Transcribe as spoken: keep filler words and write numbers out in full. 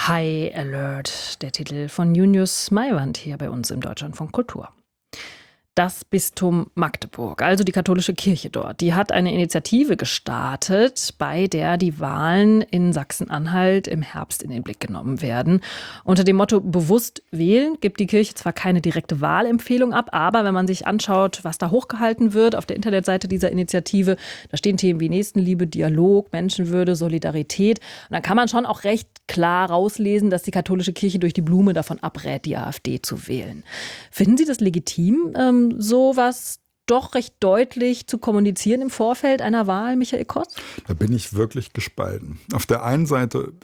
High Alert, der Titel von Junius Maiwand hier bei uns im Deutschlandfunk Kultur. Das Bistum Magdeburg, also die katholische Kirche dort, die hat eine Initiative gestartet, bei der die Wahlen in Sachsen-Anhalt im Herbst in den Blick genommen werden. Unter dem Motto bewusst wählen gibt die Kirche zwar keine direkte Wahlempfehlung ab, aber wenn man sich anschaut, was da hochgehalten wird auf der Internetseite dieser Initiative, da stehen Themen wie Nächstenliebe, Dialog, Menschenwürde, Solidarität. Und dann kann man schon auch recht klar rauslesen, dass die katholische Kirche durch die Blume davon abrät, die AfD zu wählen. Finden Sie das legitim, ähm, sowas doch recht deutlich zu kommunizieren im Vorfeld einer Wahl, Michael Koss? Da bin ich wirklich gespalten. Auf der einen Seite